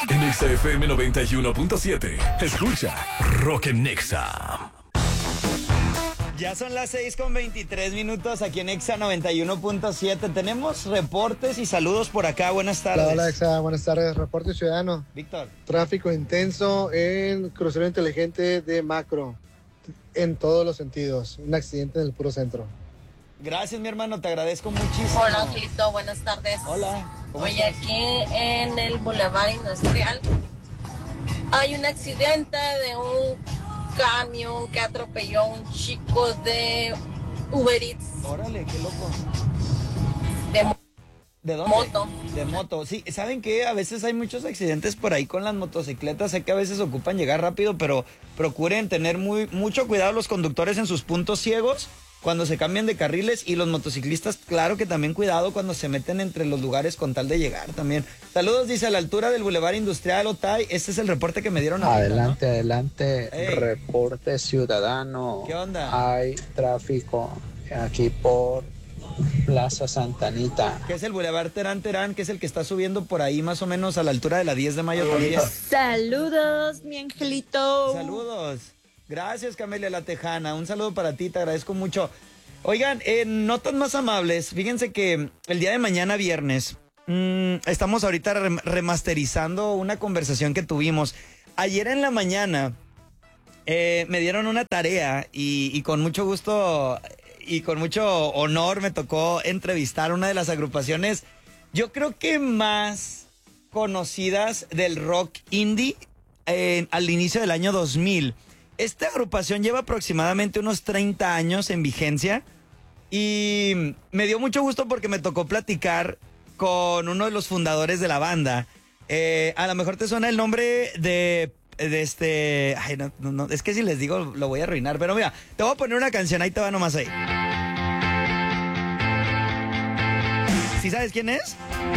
En Exa FM 91.7. Escucha Rock en Exa. Ya son las 6:23 aquí en Exa 91.7. Tenemos reportes y saludos por acá. Buenas tardes. Hola, Exa. Buenas tardes. Reporte ciudadano. Víctor. Tráfico intenso en crucero inteligente de Macro. En todos los sentidos. Un accidente en el puro centro. Gracias, mi hermano. Te agradezco muchísimo. Hola, Angelito. Buenas tardes. Hola. Oye, aquí en el Boulevard Industrial hay un accidente de un camión que atropelló a un chico de Uber Eats. Órale, qué loco. ¿De dónde? Moto. De moto. Sí, ¿saben qué? A veces hay muchos accidentes por ahí con las motocicletas. Sé que a veces ocupan llegar rápido, pero procuren tener mucho cuidado los conductores en sus puntos ciegos cuando se cambian de carriles, y los motociclistas, claro que también cuidado cuando se meten entre los lugares con tal de llegar también. Saludos, dice, a la altura del Boulevard Industrial Otay. Este es el reporte que me dieron ahorita, Adelante, ¿no? adelante. Hey. Reporte ciudadano. ¿Qué onda? Hay tráfico aquí por Plaza Santanita. Que es el Boulevard Terán Terán, que es el que está subiendo por ahí más o menos a la altura de la 10 de mayo también. Saludos, mi angelito. Saludos. Gracias, Camelia La Tejana. Un saludo para ti, te agradezco mucho. Oigan, notas más amables. Fíjense que el día de mañana, viernes, estamos ahorita remasterizando una conversación que tuvimos. Ayer en la mañana me dieron una tarea y con mucho gusto y con mucho honor me tocó entrevistar a una de las agrupaciones, yo creo que más conocidas del rock indie al inicio del año 2000. Esta agrupación lleva aproximadamente unos 30 años en vigencia y me dio mucho gusto porque me tocó platicar con uno de los fundadores de la banda. A lo mejor te suena el nombre de este... Ay, no, es que si les digo lo voy a arruinar, pero mira, te voy a poner una canción, ahí te va nomás ahí. ¿Sí sabes quién es?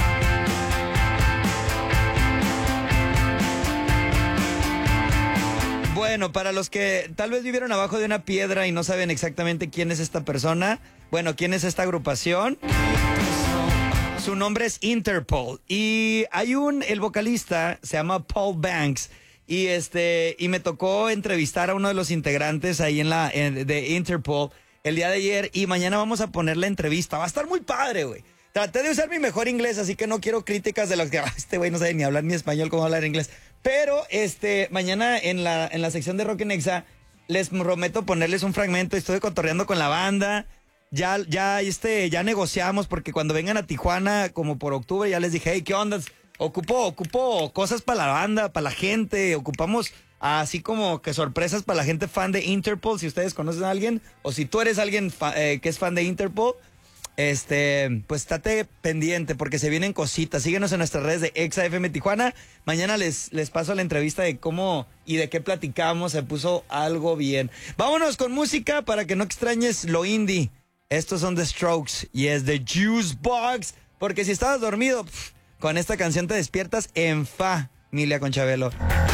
Bueno, para los que tal vez vivieron abajo de una piedra y no saben exactamente quién es esta persona, bueno, quién es esta agrupación, su nombre es Interpol. Y hay el vocalista se llama Paul Banks, y me tocó entrevistar a uno de los integrantes ahí de Interpol el día de ayer, y mañana vamos a poner la entrevista. Va a estar muy padre, güey. Traté de usar mi mejor inglés, así que no quiero críticas de los que este güey no sabe ni hablar ni español, cómo hablar inglés. Pero mañana en la sección de Rock en Exa les prometo ponerles un fragmento. Estuve cotorreando con la banda. Ya negociamos, porque cuando vengan a Tijuana, como por octubre, ya les dije, hey, ¿qué onda? Ocupo cosas para la banda, para la gente. Ocupamos así como que sorpresas para la gente fan de Interpol. Si ustedes conocen a alguien, o si tú eres alguien que es fan de Interpol, pues estate pendiente porque se vienen cositas. Síguenos en nuestras redes de Exa FM Tijuana. Mañana les paso la entrevista de cómo y de qué platicamos. Se puso algo bien. Vámonos con música para que no extrañes lo indie. Estos son The Strokes y es The Juice Box, porque si estabas dormido, con esta canción te despiertas en familia con Chabelo.